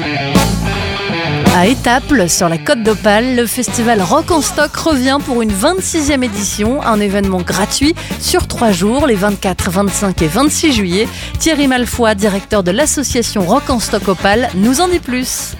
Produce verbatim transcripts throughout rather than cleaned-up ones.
À Étaples, sur la Côte d'Opale, le festival Rock en Stock revient pour une vingt-sixième édition, un événement gratuit sur trois jours, les vingt-quatre, vingt-cinq et vingt-six juillet. Thierry Malfoy, directeur de l'association Rock en Stock Opale, nous en dit plus.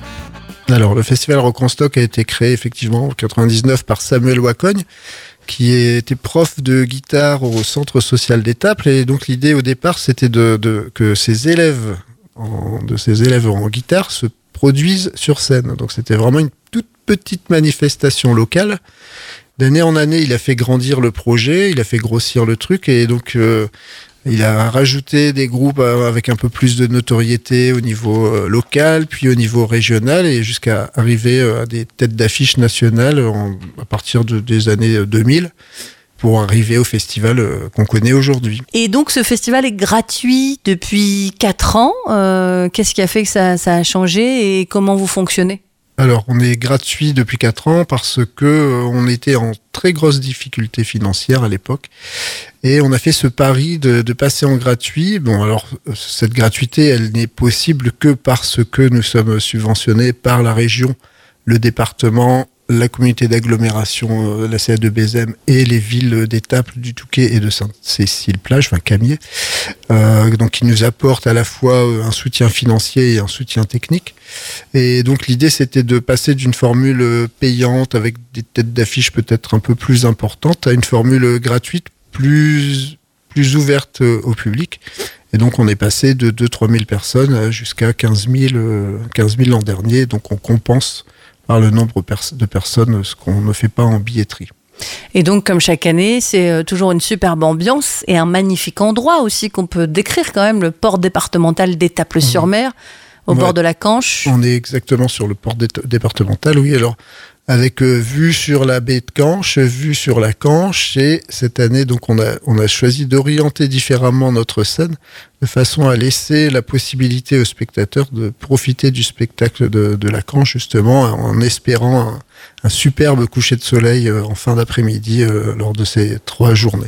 Alors, le festival Rock en Stock a été créé effectivement en quatre-vingt-dix-neuf par Samuel Wacogne, qui était prof de guitare au centre social d'Étaples. Et donc, l'idée au départ, c'était de, de, que ses élèves, en, de ses élèves en guitare se produisent sur scène. Donc c'était vraiment une toute petite manifestation locale. D'année en année, il a fait grandir le projet, il a fait grossir le truc et donc euh, il a rajouté des groupes avec un peu plus de notoriété au niveau euh, local, puis au niveau régional et jusqu'à arriver euh, à des têtes d'affiche nationales en, à partir de, des années deux mille. Pour arriver au festival euh, qu'on connaît aujourd'hui. Et donc ce festival est gratuit depuis quatre ans. Euh, qu'est-ce qui a fait que ça, ça a changé et comment vous fonctionnez ? Alors on est gratuit depuis quatre ans parce que euh, on était en très grosse difficulté financière à l'époque et on a fait ce pari de, de passer en gratuit. Bon alors cette gratuité elle n'est possible que parce que nous sommes subventionnés par la région, le département, la communauté d'agglomération, euh, la C A deux B Z E M et les villes d'Étaples, du Touquet et de Sainte-Cécile-Plage, enfin Camier, euh, donc qui nous apportent à la fois un soutien financier et un soutien technique. Et donc l'idée c'était de passer d'une formule payante avec des têtes d'affiche peut-être un peu plus importantes à une formule gratuite plus, plus ouverte au public. Et donc on est passé de deux à trois mille personnes jusqu'à quinze mille, quinze mille l'an dernier, donc on compense par le nombre de personnes, ce qu'on ne fait pas en billetterie. Et donc, comme chaque année, c'est toujours une superbe ambiance et un magnifique endroit aussi qu'on peut décrire quand même, le port départemental d'Étaples-sur-Mer, au ouais. bord de la Canche. On est exactement sur le port dé- départemental, oui. Alors, avec euh, vue sur la baie de Canche, vue sur la Canche, et cette année, donc, on a, on a choisi d'orienter différemment notre scène de façon à laisser la possibilité aux spectateurs de profiter du spectacle de, de la Canche, justement, en espérant un, un superbe coucher de soleil euh, en fin d'après-midi euh, lors de ces trois journées.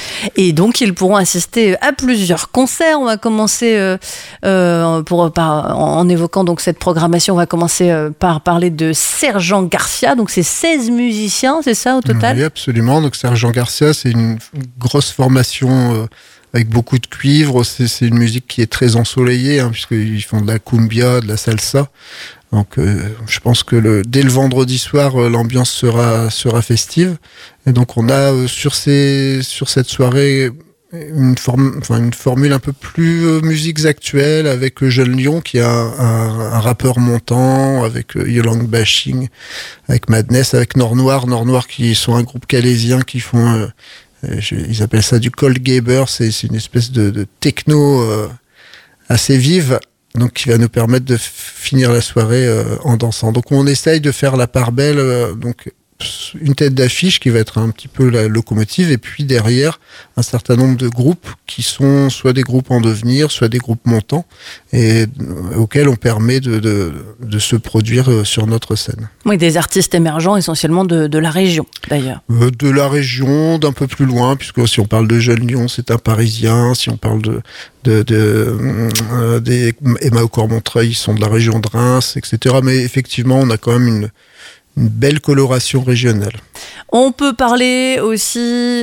Et donc, ils pourront assister à plusieurs concerts. On va commencer euh, euh, pour, par, en évoquant donc cette programmation. On va commencer euh, par parler de Sergent Garcia. Donc, c'est seize musiciens, c'est ça au total ? Oui, absolument. Donc, Sergent Garcia, c'est une grosse formation euh, avec beaucoup de cuivre. C'est, c'est une musique qui est très ensoleillée, hein, puisqu'ils font de la cumbia, de la salsa. Donc, euh, je pense que le, dès le vendredi soir, euh, l'ambiance sera sera festive. Et donc, on a euh, sur ces sur cette soirée une forme, enfin une formule un peu plus euh, musiques actuelles avec euh, Jeune Lion qui est un, un, un rappeur montant, avec euh, Yolang Bashing, avec Madness, avec Nord Noir, Nord Noir qui sont un groupe calaisien qui font, euh, je, ils appellent ça du Cold Gaber. C'est, c'est une espèce de, de techno euh, assez vive. Donc, qui va nous permettre de finir la soirée euh, en dansant. Donc, on essaye de faire la part belle, euh, donc une tête d'affiche qui va être un petit peu la locomotive, et puis derrière, un certain nombre de groupes qui sont soit des groupes en devenir, soit des groupes montants, et euh, auxquels on permet de, de, de se produire euh, sur notre scène. Oui, des artistes émergents essentiellement de, de la région, d'ailleurs. Euh, de la région, d'un peu plus loin, puisque si on parle de Jeune Lion, c'est un Parisien, si on parle de de, de euh, des Emma au Cormontreuil, ils sont de la région de Reims, et cetera. Mais effectivement, on a quand même une une belle coloration régionale. On peut parler aussi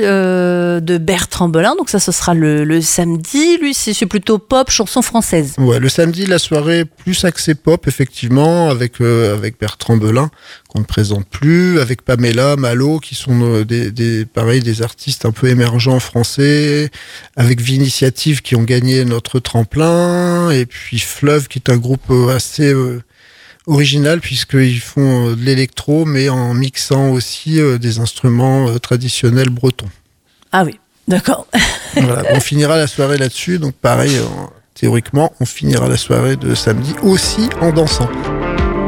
euh, de Bertrand Belin, donc ça ce sera le, le samedi, lui c'est, c'est plutôt pop, chanson française. Ouais, le samedi la soirée plus axée pop effectivement, avec euh, avec Bertrand Belin qu'on ne présente plus, avec Pamela, Malo qui sont euh, des, des pareil des artistes un peu émergents français, avec Viniciative qui ont gagné notre tremplin, et puis Fleuve qui est un groupe assez euh, original puisqu'ils font euh, de l'électro mais en mixant aussi euh, des instruments euh, traditionnels bretons. Ah oui, d'accord. Voilà, on finira la soirée là-dessus, donc pareil, euh, théoriquement, on finira la soirée de samedi aussi en dansant.